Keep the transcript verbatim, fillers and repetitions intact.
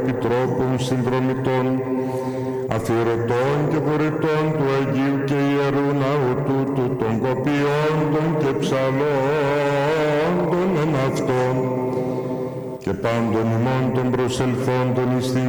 επιτρόπων συνδρομητών, αφιερωτών και βορετών του Αγίου και Ιερού Ναού τούτου, των κοπιόντων και ψαλόντων εν αυτόν, και πάντων ημών των προσελθόντων εις την